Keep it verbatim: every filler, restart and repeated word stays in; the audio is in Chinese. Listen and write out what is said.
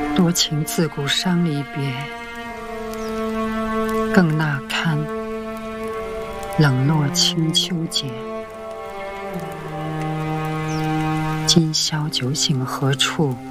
多情自古伤离别，更那堪冷落清秋节。今宵酒醒何处？